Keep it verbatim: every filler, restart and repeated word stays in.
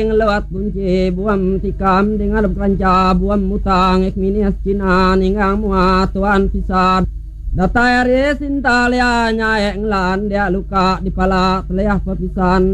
lewat bunci buam tikam dengan keranca buam mutang ek minias cina ningang mua tuan pisad datai re sintalia nya eng lan dia luka di pala teleh pepisan